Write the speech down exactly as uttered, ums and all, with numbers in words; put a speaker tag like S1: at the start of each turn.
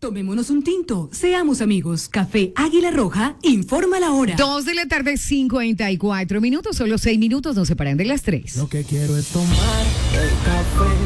S1: Tomémonos un tinto, seamos amigos. Café Águila Roja, informa la hora.
S2: Dos de la tarde, cincuenta y cuatro minutos, solo seis minutos nos separan de las tres.
S3: Lo que quiero es tomar el café